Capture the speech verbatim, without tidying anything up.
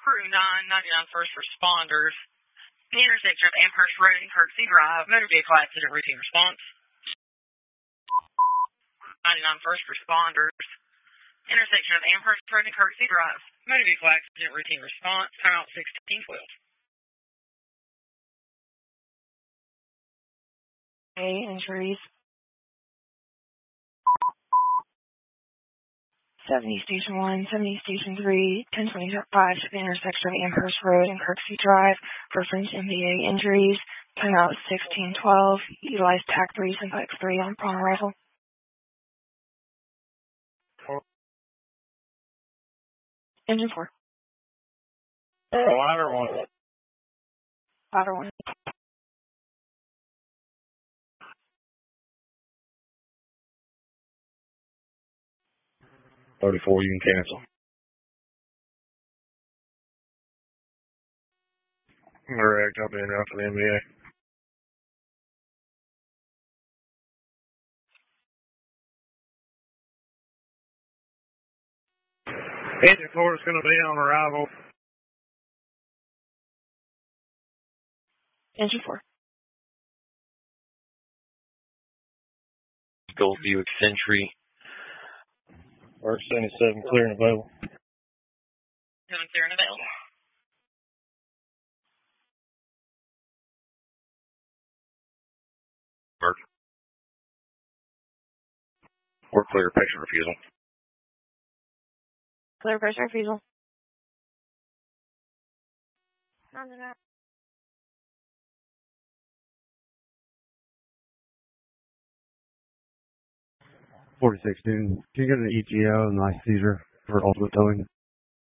Crew nine ninety-nine first responders. The intersection of Amherst Road and Kirksey Drive. Motor vehicle accident routine response. ninety-nine first responders. Intersection of Amherst Road and Kirksey Drive. Motor vehicle accident routine response. Timeout sixteen twelve. Any injuries? seventy Station one, seventy Station three, ten twenty-five to the intersection of Amherst Road and Kirksey Drive. Reference M V A injuries. Timeout sixteen twelve. Utilize T A C three, Synthex three on prong rifle. Engine four. Oh, ladder one. Ladder one. thirty-four, you can cancel. Correct, I'll be in there for the N B A. Engine four is going to be on arrival. Engine four. Goldview Century. Work seventy-seven, clear and available. Seven clear and available. Work. We're clear, patient refusal. Clear patient refusal. Roger that. forty-six, dude. Can you get an E T O and nice seizure for ultimate towing?